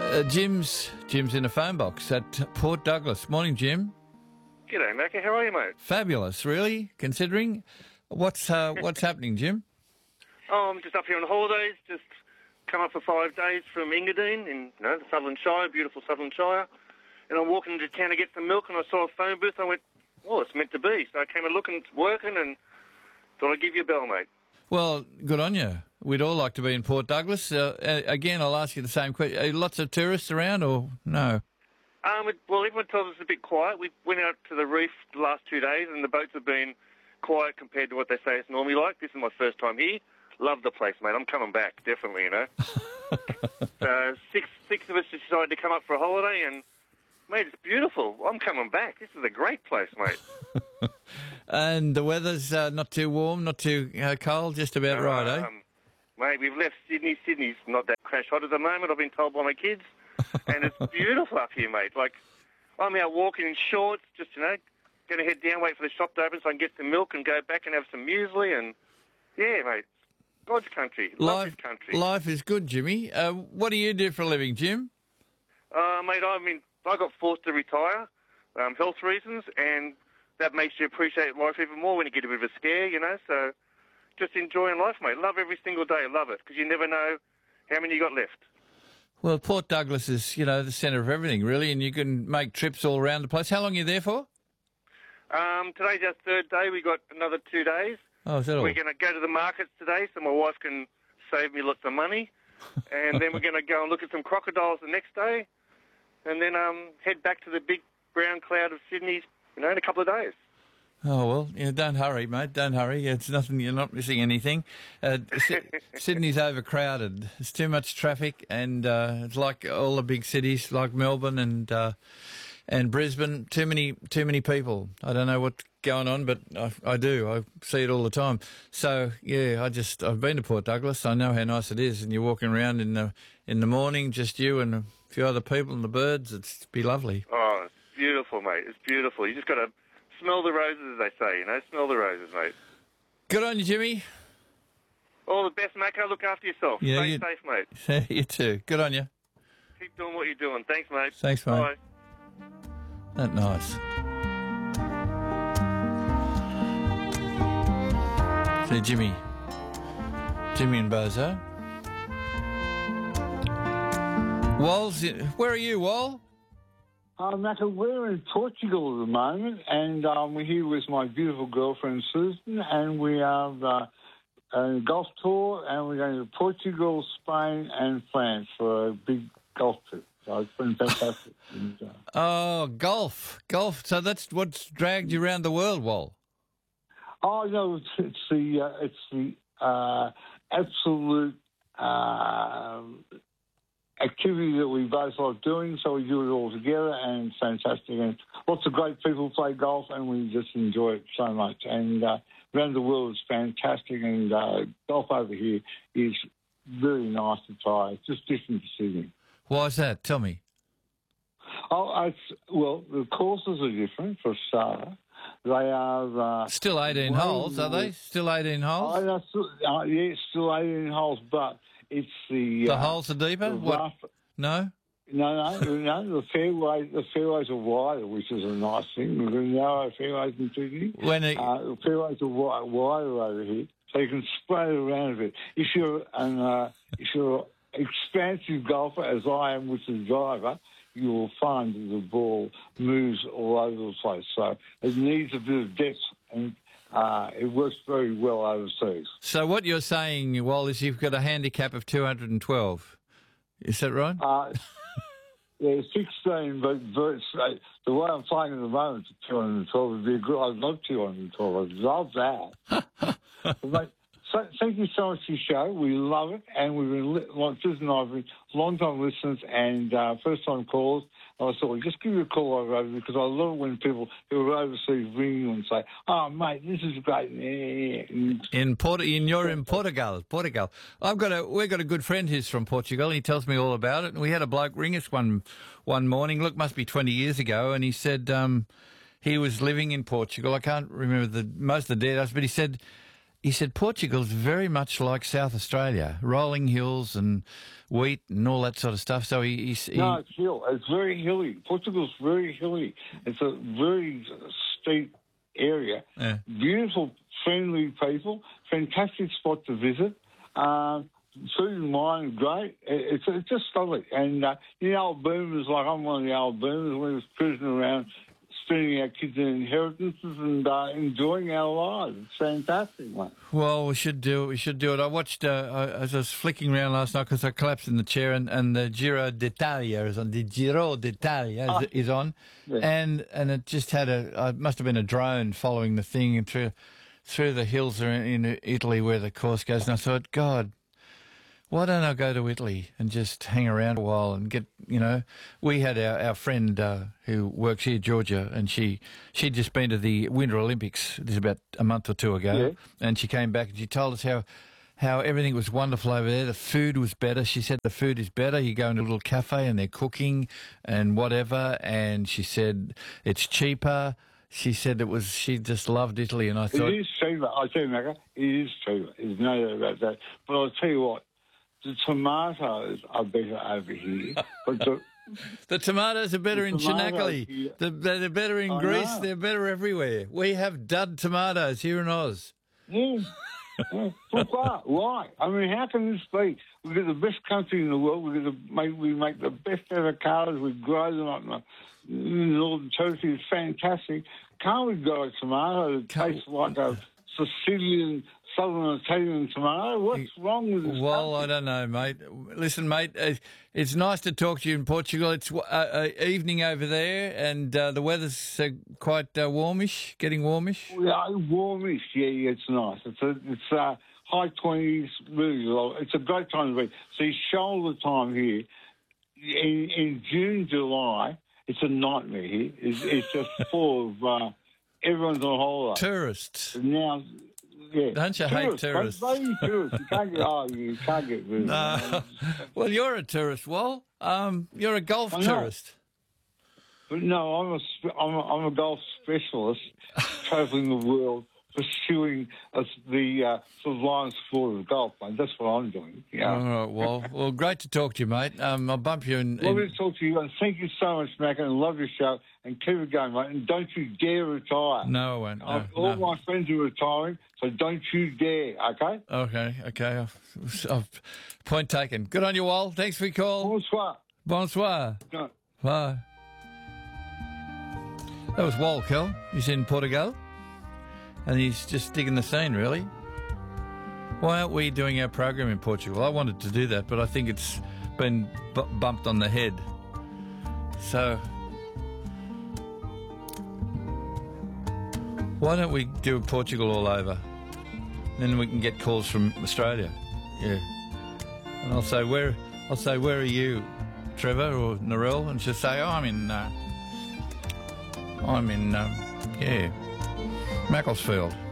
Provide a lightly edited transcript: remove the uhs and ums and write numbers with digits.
Jim's in a phone box at Port Douglas. Morning, Jim. G'day, Macca. How are you, mate? Fabulous, really, considering. What's happening, Jim? Oh, I'm just up here on holidays. Just come up for 5 days from Engadine in the Sutherland Shire, beautiful Sutherland Shire. And I'm walking into town to get some milk, and I saw a phone booth. I went, oh, it's meant to be. So I came and looked, and it's working, and thought I'd give you a bell, mate. Well, good on you. We'd all like to be in Port Douglas. Again, I'll ask you the same question. Lots of tourists around, or no? Well, everyone tells us it's a bit quiet. We went out to the reef the last 2 days, and the boats have been quiet compared to what they say it's normally like. This is my first time here. Love the place, mate. I'm coming back, definitely, So six of us decided to come up for a holiday, and, mate, it's beautiful. I'm coming back. This is a great place, mate. And the weather's not too warm, not too cold, just about right, eh? Mate, we've left Sydney. Sydney's not that crash hot at the moment, I've been told by my kids. And it's beautiful up here, mate. Like, I'm out walking in shorts, just, going to head down, wait for the shop to open so I can get some milk and go back and have some muesli. And, yeah, mate, God's country. Love this country. Life is good, Jimmy. What do you do for a living, Jim? Mate, I got forced to retire, health reasons, and that makes you appreciate life even more when you get a bit of a scare, so just enjoying life, mate. Love every single day, love it, because you never know how many you got left. Well, Port Douglas is, the centre of everything, really, and you can make trips all around the place. How long are you there for? Today's our third day. We got another 2 days. Oh, is that all? We're going to go to the markets today so my wife can save me lots of money. And then we're going to go and look at some crocodiles the next day. And then head back to the big brown cloud of Sydney, in a couple of days. Oh, well, don't hurry, mate. Don't hurry. It's nothing. You're not missing anything. Sydney's overcrowded. There's too much traffic, and it's like all the big cities, like Melbourne and Brisbane. Too many people. I don't know what's going on, but I do. I see it all the time. So yeah, I've been to Port Douglas. I know how nice it is, and you're walking around in the morning, just you and a few other people and the birds. It'd be lovely. Oh, it's beautiful, mate. It's beautiful. You just got to smell the roses, as they say, Smell the roses, mate. Good on you, Jimmy. All the best, Macca. Look after yourself. Yeah, Stay safe, mate. You too. Good on you. Keep doing what you're doing. Thanks, mate. Thanks, mate. Bye. That's nice. So, Jimmy and Bozo. Where are you, Wal? Macca, we're in Portugal at the moment, and we're here with my beautiful girlfriend Susan, and we have a golf tour, and we're going to Portugal, Spain, and France for a big golf trip. So it's been fantastic. Oh, golf. So that's what's dragged you around the world, Wal. Oh no, it's the absolute activity that we both like doing, so we do it all together, and it's fantastic. And lots of great people play golf, and we just enjoy it so much. And around the world is fantastic, and golf over here is really nice to try. It's just different to Sydney. Why is that? Tell me. Oh, the courses are different, for a starter. They are... still 18 holes, are they? Still 18 holes? Yeah, still 18 holes, but it's the... The holes are deeper? Rough. No? No. The fairways are wider, which is a nice thing. We've got narrow fairways in Sydney. The fairways are wider over here, so you can spray it around a bit. If you're an expansive golfer, as I am with the driver, you will find that the ball moves all over the place. So it needs a bit of depth, and it works very well overseas. So what you're saying, Wal, is you've got a handicap of 212. Is that right? Yeah, 16, but the way I'm playing at the moment, 212 would be good. I'd love 212. I'd love that. So, thank you so much for your show. We love it, and we've been, Susan and I have been long-time listeners and first-time callers. And I thought, well, just give you a call over because I love it when people who are overseas ring you and say, "Oh, mate, this is great." You're in Portugal. We've got a good friend who's from Portugal. He tells me all about it. And we had a bloke ring us one morning. Look, must be 20 years ago, and he said he was living in Portugal. I can't remember most of the details, but he said he said Portugal's very much like South Australia, rolling hills and wheat and all that sort of stuff. So he No, it's hill. It's very hilly. Portugal's very hilly. It's a very steep area. Yeah. Beautiful, friendly people. Fantastic spot to visit. Food and wine, great. It's just lovely. And the old boomers, like I'm one of the old boomers, we was cruising around, spending our kids' inheritances and enjoying our lives. It's fantastic, mate. Well, we should do it. We should do it. I watched, as I was flicking around last night because I collapsed in the chair, and the Giro d'Italia is on. The Giro d'Italia is on, yeah. and it just had it must have been a drone following the thing and through the hills in Italy where the course goes. And I thought, God, why don't I go to Italy and just hang around a while and get, we had our friend who works here, Georgia, and she'd just been to the Winter Olympics. This is about a month or two ago, yeah. And she came back and she told us how everything was wonderful over there. The food was better. She said the food is better. You go into a little cafe and they're cooking and whatever, and she said it's cheaper. She said she just loved Italy, and I thought... It is cheaper. I tell you, Macca, it is cheaper. There's no doubt about that. But I'll tell you what, the tomatoes are better over here. But the tomatoes are better in Chinakali. They're better in Greece. They're better everywhere. We have dud tomatoes here in Oz. Yeah. Why? I mean, how can this be? We've got the best country in the world. We make the best avocados. We grow them up in the Northern Territory. It's fantastic. Can't we grow a tomato that tastes like a Sicilian, Southern Italian tomato? What's wrong with this Well, country? I don't know, mate. Listen, mate, it's nice to talk to you in Portugal. It's evening over there, and the weather's quite warmish, getting warmish. Yeah, warmish. Yeah, it's nice. It's high 20s, really low. It's a great time to be. See, shoulder time here in June, July. It's a nightmare here. It's just full of everyone's on holiday. Tourists. Now, yeah. Don't you hate tourists? Tourists. You can't get rid of them. Well, you're a tourist, Wal. You're a golf tourist. But no, I'm a golf specialist travelling the world, pursuing the sublime sport of golf, mate. That's what I'm doing. Yeah. All right, well, great to talk to you, mate. I'll bump you in. Lovely to talk to you, and thank you so much, Mac, and love your show, and keep it going, mate. And don't you dare retire. No, I won't. No, all my friends are retiring, so don't you dare, okay? Okay. I've point taken. Good on you, Wal. Thanks for your call. Bonsoir. Bonsoir. No. Bye. That was Wal, Kel. He's in Portugal. And he's just digging the scene, really. Why aren't we doing our program in Portugal? I wanted to do that, but I think it's been bumped on the head. So, why don't we do Portugal all over? Then we can get calls from Australia. Yeah. And I'll say, where are you, Trevor or Narelle? And she'll say, I'm in Macclesfield.